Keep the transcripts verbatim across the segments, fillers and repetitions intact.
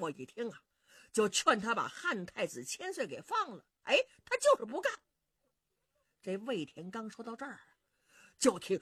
伯一听啊，就劝他把汉太子千岁给放了。哎，他就是不干。这魏田刚说到这儿，就听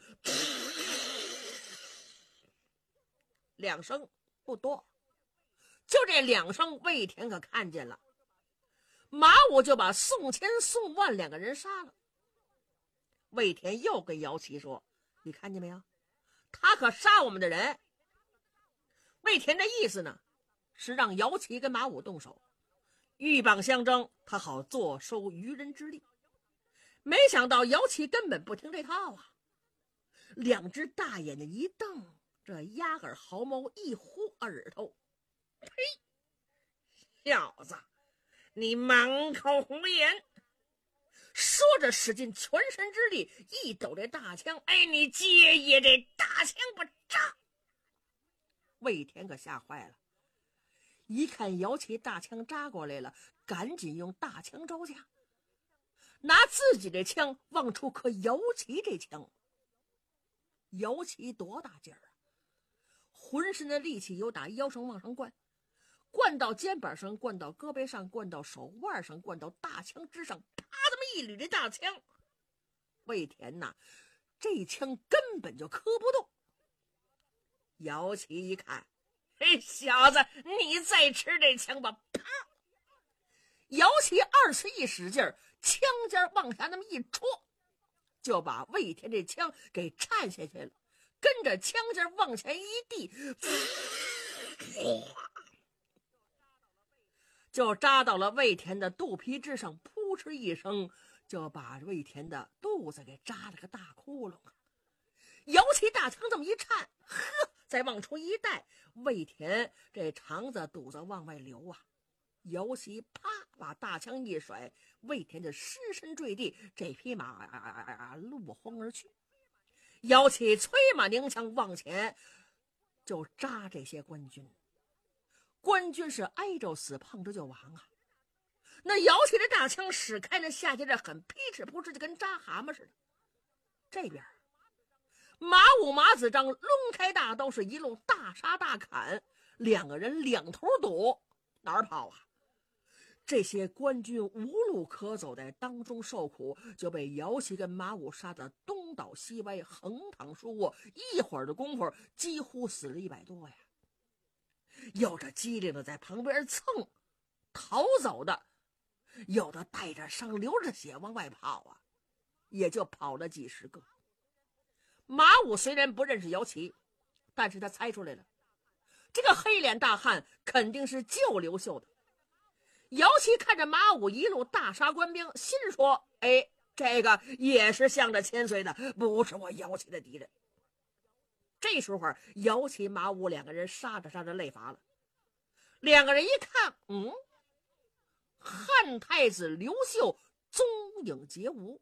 两声，不多，就这两声，魏田可看见了。马武就把宋谦、宋万两个人杀了。魏田又跟姚琪说：“你看见没有？他可杀我们的人。”魏田的意思呢，是让姚琪跟马武动手，鹬蚌相争，他好坐收渔人之利。没想到姚琪根本不听这套啊，两只大眼睛一瞪，这鸭耳毫毛一呼耳朵，呸！小子，你满口胡言！说着使尽全身之力，一抖这大枪，哎，你接爷这大枪不扎！魏田可吓坏了，一看姚琪大枪扎过来了，赶紧用大枪招架，拿自己的枪往出磕姚琪这枪。姚琪多大劲儿啊，浑身的力气由打腰上往上灌，灌到肩膀上，灌到胳膊上，灌到手腕上，灌到大枪之上，啪这么一捋这大枪。魏田呐，这枪根本就磕不动。姚琪一看，嘿，小子，你再吃这枪吧！啪！姚琪二次一使劲儿，枪尖往下那么一戳，就把魏田这枪给颤下去了，跟着枪尖往前一递，就扎到了魏田的肚皮之上，扑哧一声，就把魏田的肚子给扎了个大窟窿啊！姚琪大枪这么一颤，呵，再往出一带，魏田这肠子肚子往外流啊！姚琪啪把大枪一甩，魏田就失身坠地，这匹马、啊啊啊、落荒而去。姚琪催马拧枪往前，就扎这些官军。官军是挨着死，碰着就亡啊！那姚琪的大枪使开了，下去这很噼哧扑哧，就跟扎蛤蟆似的。这边马武、马子章抡开大刀，是一路大杀大砍，两个人两头躲，哪儿跑啊？这些官军无路可走，在当中受苦，就被姚琪跟马武杀得东倒西歪，横躺竖卧，一会儿的功夫几乎死了一百多呀。有着机灵的在旁边蹭逃走的，有的带着伤流着血往外跑啊，也就跑了几十个。马武虽然不认识姚琪，但是他猜出来了，这个黑脸大汉肯定是救刘秀的。姚琪看着马武一路大杀官兵，心说：哎，这个也是向着千岁的，不是我姚琪的敌人。这时候姚琪、马武两个人杀着杀着累乏了，两个人一看，嗯，汉太子刘秀踪影皆无。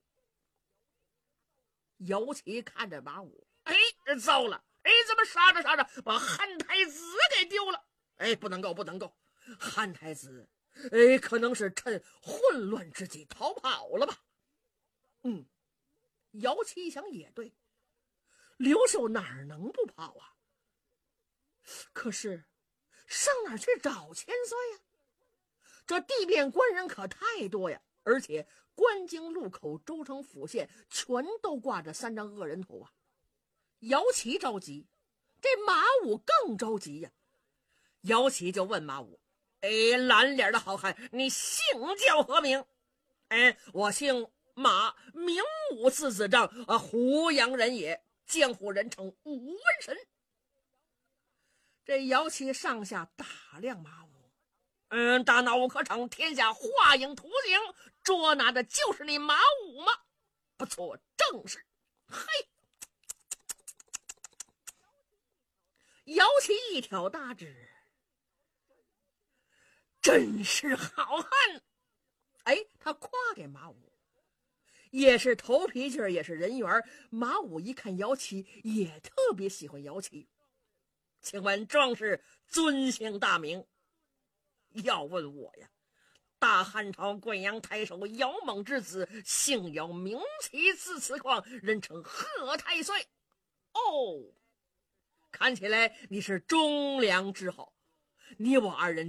姚琪看着马武，哎，糟了，哎，怎么杀着杀着把汉太子给丢了？哎，不能够，不能够，汉太子，哎，可能是趁混乱之际逃跑了吧？嗯，姚琪一想也对，刘秀哪儿能不跑啊？可是上哪儿去找千岁呀？这地面官人可太多呀，而且关京、路口、州城、府县全都挂着三张恶人头啊！姚琪着急，这马武更着急呀。姚琪就问马武：“哎，蓝脸的好汉，你姓叫何名？”“哎，我姓马，名武，字子章，啊，湖阳人也，江湖人称武文神。”这姚琪上下打量马武，嗯，大闹可逞，天下画影图形，捉拿的就是你马武吗？不错，正是。嘿，姚琪一挑大指，真是好汉。哎，他夸给马武，也是头皮劲儿，也是人缘。马武一看姚琪，也特别喜欢姚琪。请问壮士尊姓大名？要问我呀，大汉朝贵阳太守姚猛之子，姓姚，名其字慈旷，人称贺太岁。哦，看起来你是忠良之后，你我二人